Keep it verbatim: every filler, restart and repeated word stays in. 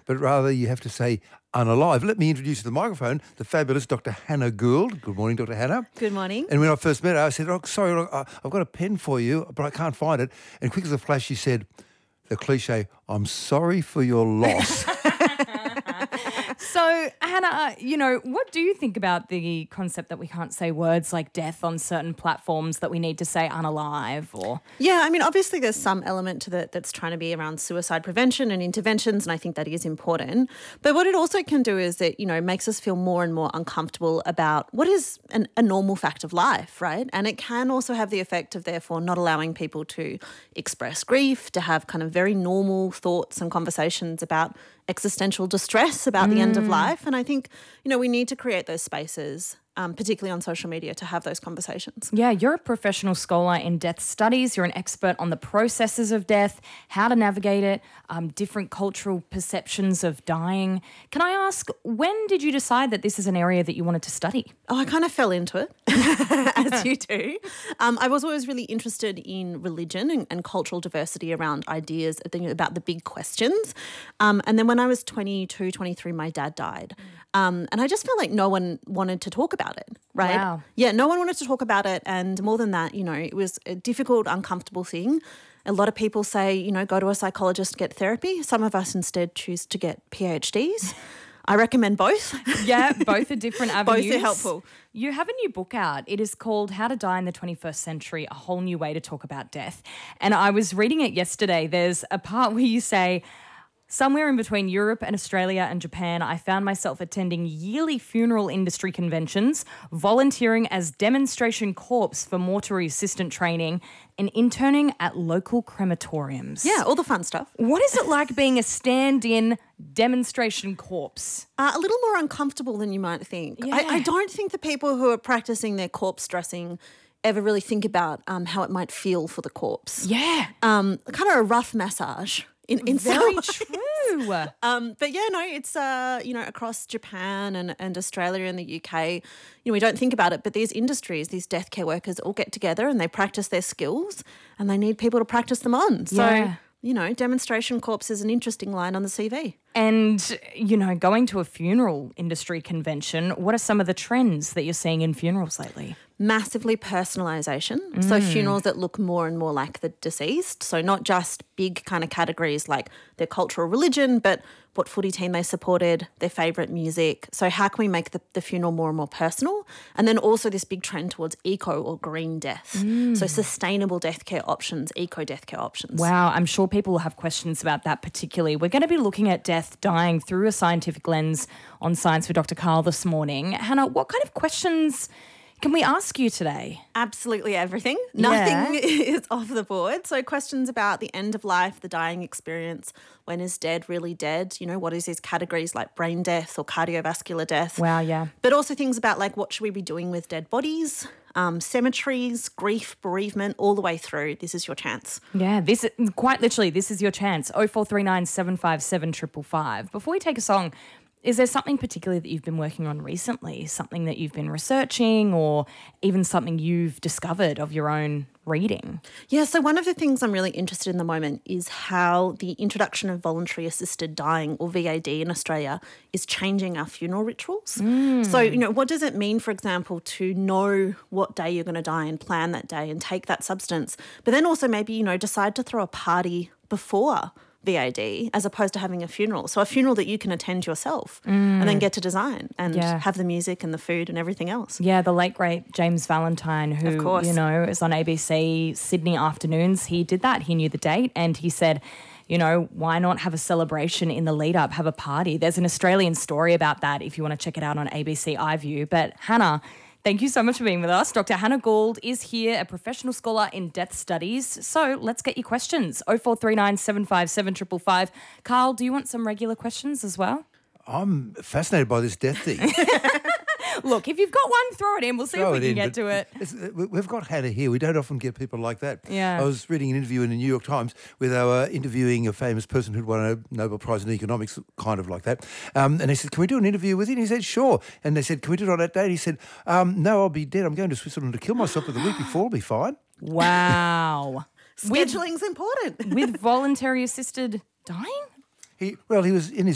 but rather you have to say unalive. Let me introduce you to the microphone, the fabulous Doctor Hannah Gould. Good morning, Doctor Hannah. Good morning. And when I first met her, I said, oh, sorry, look, I- I've got a pen for you, but I can't find it. And quick as a flash, she said, the cliche, I'm sorry for your loss. So, Hannah, you know, what do you think about the concept that we can't say words like death on certain platforms, that we need to say unalive or... Yeah, I mean, obviously there's some element to that that's trying to be around suicide prevention and interventions, and I think that is important. But what it also can do is it, you know, makes us feel more and more uncomfortable about what is an, a normal fact of life, right? And it can also have the effect of, therefore, not allowing people to express grief, to have kind of very normal thoughts and conversations about existential distress about mm. the end of life. And I think, you know, we need to create those spaces, um, particularly on social media, to have those conversations. Yeah, you're a professional scholar in death studies. You're an expert on the processes of death, how to navigate it, um, different cultural perceptions of dying. Can I ask, when did you decide that this is an area that you wanted to study? Oh, I kind of fell into it, as you do. Um, I was always really interested in religion and, and cultural diversity around ideas about the big questions. Um, and then when I was twenty-two, twenty-three, my dad died. Um, and I just felt like no one wanted to talk about it, right? Wow. Yeah, no one wanted to talk about it. And more than that, you know, it was a difficult, uncomfortable thing. A lot of people say, you know, go to a psychologist, get therapy. Some of us instead choose to get PhDs. I recommend both. Yeah, both are different avenues. Both are helpful. You have a new book out. It is called How to Die in the twenty-first Century, A Whole New Way to Talk About Death. And I was reading it yesterday. There's a part where you say, somewhere in between Europe and Australia and Japan, I found myself attending yearly funeral industry conventions, volunteering as demonstration corpse for mortuary assistant training, and interning at local crematoriums. Yeah, all the fun stuff. What is it like being a stand-in demonstration corpse? Uh, a little more uncomfortable than you might think. Yeah. I, I don't think the people who are practicing their corpse dressing ever really think about um, how it might feel for the corpse. Yeah. Um, kind of a rough massage. In, in Very some true. Um, but yeah, no, it's, uh, you know, across Japan and, and Australia and the U K, you know, we don't think about it, but these industries, these death care workers all get together and they practice their skills and they need people to practice them on. So, Yeah. you know, demonstration corpse is an interesting line on the C V. And, you know, going to a funeral industry convention, what are some of the trends that you're seeing in funerals lately? Massively personalisation. Mm. So funerals that look more and more like the deceased. So not just big kind of categories like their cultural religion, but what footy team they supported, their favourite music. So how can we make the, the funeral more and more personal? And then also this big trend towards eco or green death. Mm. So sustainable death care options, eco death care options. Wow, I'm sure people will have questions about that particularly. We're going to be looking at death, dying through a scientific lens on Science with Doctor Karl this morning. Hannah, what kind of questions can we ask you today? Absolutely everything. Yeah. Nothing is off the board. So questions about the end of life, the dying experience, when is dead really dead? You know, what is these categories like brain death or cardiovascular death? Wow, yeah. But also things about like what should we be doing with dead bodies, um, cemeteries, grief, bereavement, all the way through. This is your chance. Yeah, this quite literally, this is your chance. oh four three nine, seven five seven, five five five. Before we take a song, is there something particularly that you've been working on recently, something that you've been researching or even something you've discovered of your own reading? Yeah, so one of the things I'm really interested in at the moment is how the introduction of voluntary assisted dying, or V A D in Australia, is changing our funeral rituals. Mm. So, you know, what does it mean, for example, to know what day you're going to die and plan that day and take that substance, but then also maybe, you know, decide to throw a party before V A D as opposed to having a funeral. So a funeral that you can attend yourself mm. and then get to design and yeah. have the music and the food and everything else. Yeah, the late, great James Valentine, who, of course. you know, is on A B C Sydney Afternoons. He did that. He knew the date and he said, you know, why not have a celebration in the lead up, have a party? There's an Australian story about that if you want to check it out on A B C iView. But Hannah, thank you so much for being with us. Doctor Hannah Gould is here, a professional scholar in death studies. So let's get your questions. oh four three nine, seven five seven, five five five. Karl, do you want some regular questions as well? I'm fascinated by this death thing. Look, if you've got one, throw it in. We'll see Throw if we it can in, get to it. it's- We've got Hannah here. We don't often get people like that. Yeah. I was reading an interview in the New York Times where they were interviewing a famous person who'd won a Nobel Prize in economics, kind of like that. Um, and they said, can we do an interview with you? And he said, sure. And they said, can we do it on that day? And he said, um, no, I'll be dead. I'm going to Switzerland to kill myself, but the week before I'll be fine. Wow. Scheduling's important. With voluntary assisted dying? He Well, he was in his